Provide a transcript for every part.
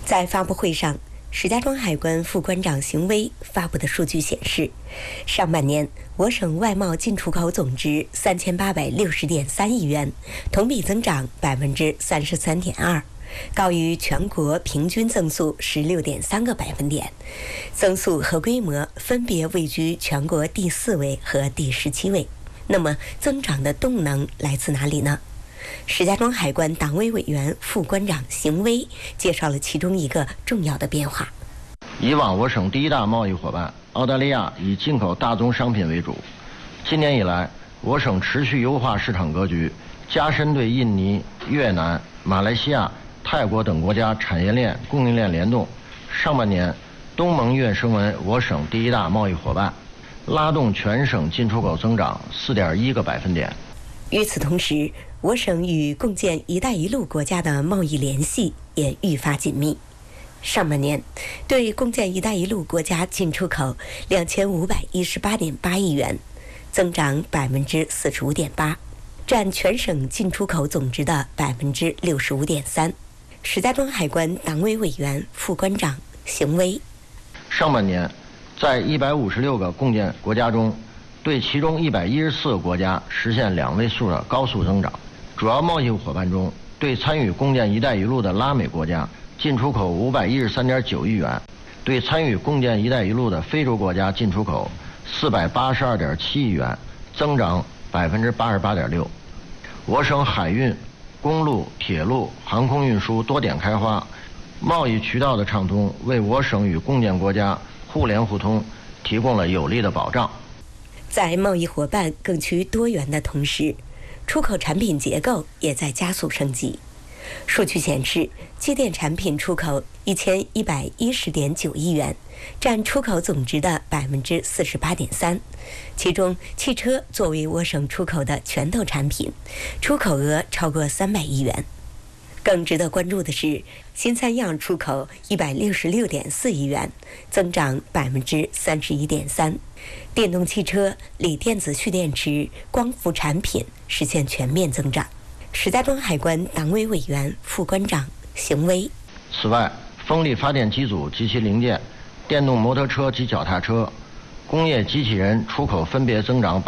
在发布会上，石家庄海关副关长邢威发布的数据显示，上半年我省外贸进出口总值3860.3亿元，同比增长33.2%，高于全国平均增速16.3个百分点，增速和规模分别位居全国第4位和第17位。那么，增长的动能来自哪里呢？石家庄海关党委委员、副关长邢威介绍了其中一个重要的变化。 以往我省第一大贸易伙伴澳大利亚以进口大宗商品为主，今年以来，我省持续优化市场格局，加深对印尼、越南、马来西亚、泰国等国家产业链、供应链联动。上半年，东盟跃升为我省第一大贸易伙伴，拉动全省进出口增长4.1个百分点。 与此同时，我省与共建“一带一路”国家的贸易联系也愈发紧密。上半年，对共建“一带一路”国家进出口2518.8亿元，增长45.8%，占全省进出口总值的65.3%。石家庄海关党委委员、副关长邢威： 上半年，在156个共建国家中，对其中114个国家实现2位数的高速增长。主要贸易伙伴中，对参与共建“一带一路”的拉美国家进出口513.9亿元，对参与共建“一带一路”的非洲国家进出口482.7亿元，增长88.6%。我省海运、公路、铁路、航空运输多点开花，贸易渠道的畅通，为我省与共建国家互联互通提供了有力的保障。 在贸易伙伴更趋多元的同时，出口产品结构也在加速升级。数据显示，机电产品出口1110.9亿元，占出口总值的48.3%。其中，汽车作为我省出口的拳头产品，出口额超过300亿元。更值得关注的是，新三样出口166.4亿元，增长31.3%。电动汽车、锂电子蓄电池、光伏产品实现全面增长。石家庄海关党委委员、副关长邢威： 此外，风力发电机组及其零件、电动摩托车及脚踏车、工业机器人出口分别增长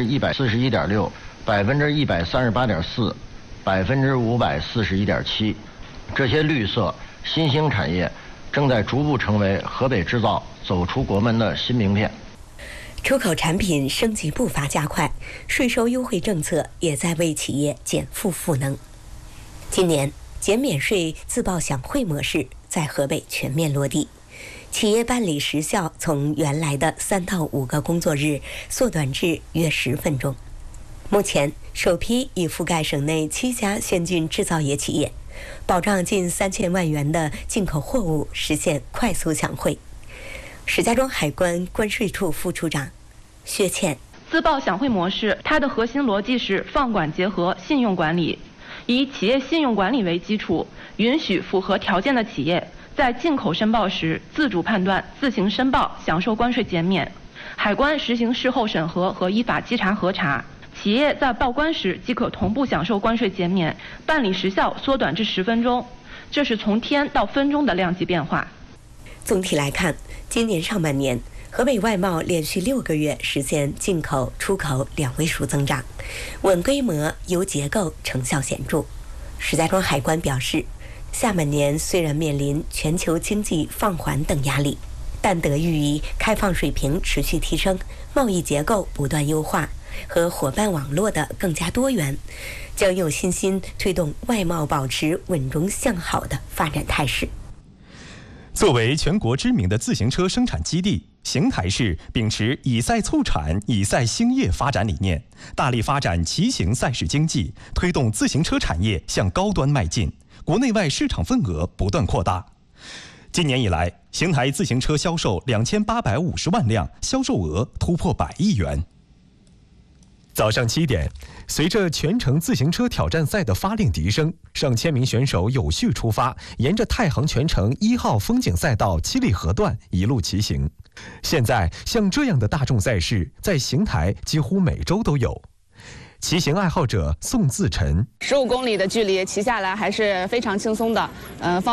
141.6%、138.4%、541.7%。这些绿色新兴产业正在逐步成为河北制造走出国门的新名片。 出口产品升级步伐加快，税收优惠政策也在为企业减负赋能。今年，减免税自报享汇模式在河北全面落地，企业办理时效从原来的3到5个工作日缩短至约10分钟。目前，首批已覆盖省内7家先进制造业企业，保障近3000万元的进口货物实现快速享汇。石家庄海关关税处副处长薛倩： 自报享汇模式，它的核心逻辑是放管结合信用管理，以企业信用管理为基础，允许符合条件的企业在进口申报时自主判断、自行申报，享受关税减免。海关实行事后审核和依法稽查核查，企业在报关时即可同步享受关税减免，办理时效缩短至10分钟，这是从天到分钟的量级变化。 总体来看，今年上半年，河北外贸连续6个月实现进口、出口2位数增长，稳规模、优结构，成效显著。石家庄海关表示，下半年虽然面临全球经济放缓等压力，但得益于开放水平持续提升、贸易结构不断优化和伙伴网络的更加多元，将有信心推动外贸保持稳中向好的发展态势。 作为全国知名的自行车生产基地，邢台市秉持以赛促产、以赛兴业发展理念，大力发展骑行赛事经济，推动自行车产业向高端迈进，国内外市场份额不断扩大。今年以来，邢台自行车销售2850万辆，销售额突破100亿元。早上7点，随着全程自行车挑战赛的发令笛声，上千名选手有序出发，沿着太行全程1号风景赛道七里河段一路骑行。现在，像这样的大众赛事在邢台几乎每周都有。骑行爱好者宋自晨：15 公里的距离骑下来还是非常轻松的，